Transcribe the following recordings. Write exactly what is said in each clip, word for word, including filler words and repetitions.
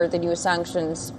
the new sanctions.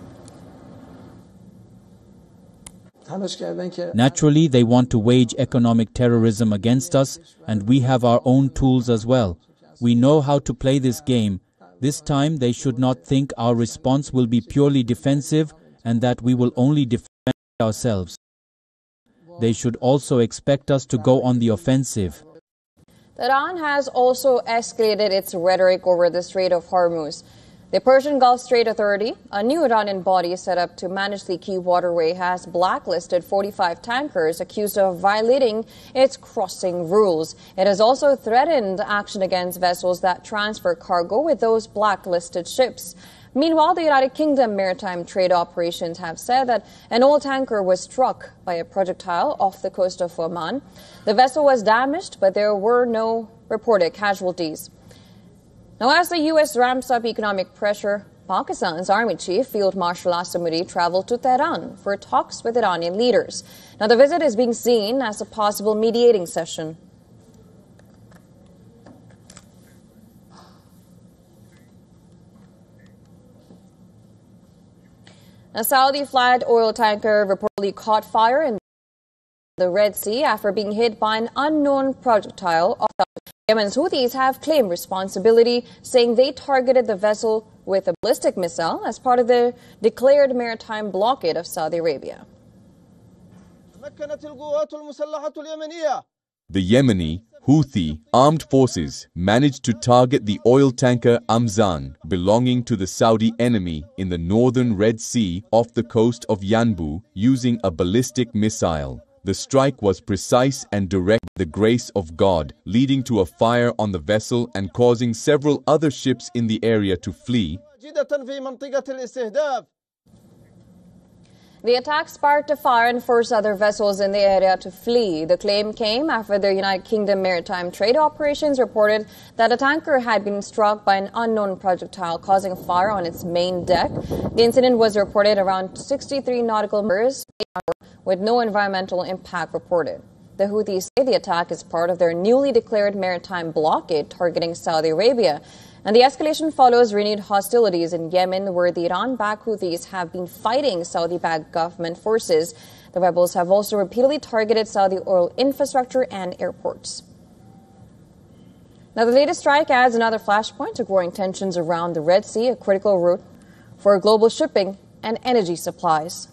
Naturally, they want to wage economic terrorism against us, and we have our own tools as well. We know how to play this game. This time, they should not think our response will be purely defensive and that we will only defend ourselves. They should also expect us to go on the offensive. Iran has also escalated its rhetoric over the Strait of Hormuz. The Persian Gulf Strait Authority, a new Iranian body set up to manage the key waterway, has blacklisted forty-five tankers accused of violating its crossing rules. It has also threatened action against vessels that transfer cargo with those blacklisted ships. Meanwhile, the United Kingdom Maritime Trade Operations have said that an oil tanker was struck by a projectile off the coast of Oman. The vessel was damaged, but there were no reported casualties. Now, as the U S ramps up economic pressure, Pakistan's Army Chief Field Marshal Asim Munir traveled to Tehran for talks with Iranian leaders. Now, the visit is being seen as a possible mediating session. A Saudi-flagged oil tanker reportedly caught fire in the Red Sea after being hit by an unknown projectile. Yemen's Houthis have claimed responsibility, saying they targeted the vessel with a ballistic missile as part of the declared maritime blockade of Saudi Arabia. The Yemeni Houthi armed forces managed to target the oil tanker Amzan belonging to the Saudi enemy in the northern Red Sea off the coast of Yanbu using a ballistic missile. The strike was precise and direct, the grace of God, leading to a fire on the vessel and causing several other ships in the area to flee. The attack sparked a fire and forced other vessels in the area to flee. The claim came after the United Kingdom Maritime Trade Operations reported that a tanker had been struck by an unknown projectile, causing a fire on its main deck. The incident was reported around sixty-three nautical miles with no environmental impact reported. The Houthis say the attack is part of their newly declared maritime blockade targeting Saudi Arabia. And the escalation follows renewed hostilities in Yemen, where the Iran-backed Houthis have been fighting Saudi-backed government forces. The rebels have also repeatedly targeted Saudi oil infrastructure and airports. Now, the latest strike adds another flashpoint to growing tensions around the Red Sea, a critical route for global shipping and energy supplies.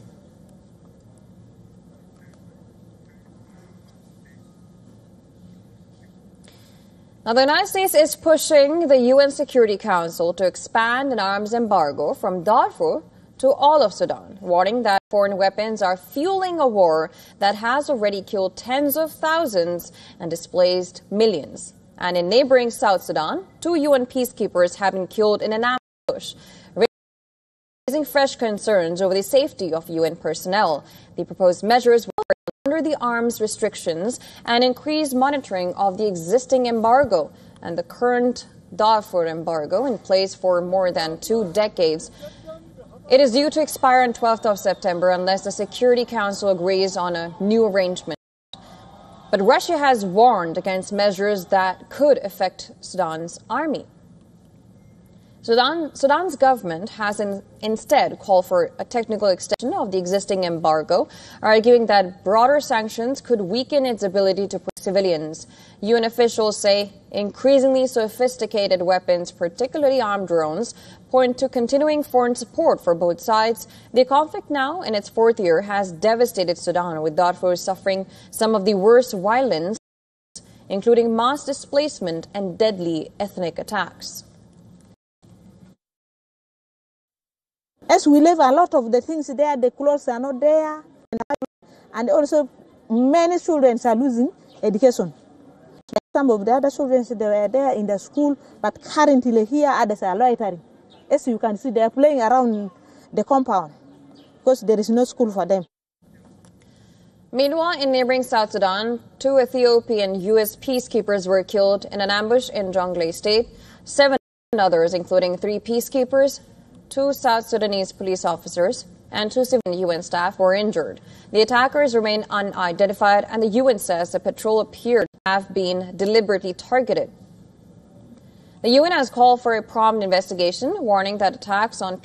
Now, the United States is pushing the U N Security Council to expand an arms embargo from Darfur to all of Sudan, warning that foreign weapons are fueling a war that has already killed tens of thousands and displaced millions. And in neighboring South Sudan, two U N peacekeepers have been killed in an ambush, raising fresh concerns over the safety of U N personnel. The proposed measures will under the arms restrictions and increase monitoring of the existing embargo and the current Darfur embargo in place for more than two decades. It is due to expire on twelfth of September unless the Security Council agrees on a new arrangement. But Russia has warned against measures that could affect Sudan's army. Sudan, Sudan's government has in, instead called for a technical extension of the existing embargo, arguing that broader sanctions could weaken its ability to protect civilians. U N officials say increasingly sophisticated weapons, particularly armed drones, point to continuing foreign support for both sides. The conflict now, in its fourth year, has devastated Sudan, with Darfur suffering some of the worst violence, including mass displacement and deadly ethnic attacks. As we live, a lot of the things there, the clothes are not there, and also many children are losing education. Some of the other children, they were there in the school, but currently here others are loitering. As you can see, they are playing around the compound because there is no school for them. Meanwhile, in neighboring South Sudan, two Ethiopian U S peacekeepers were killed in an ambush in Jonglei State. Seven others, including three peacekeepers, two South Sudanese police officers, and two civilian U N staff were injured. The attackers remain unidentified, and the U N says the patrol appeared to have been deliberately targeted. The U N has called for a prompt investigation, warning that attacks on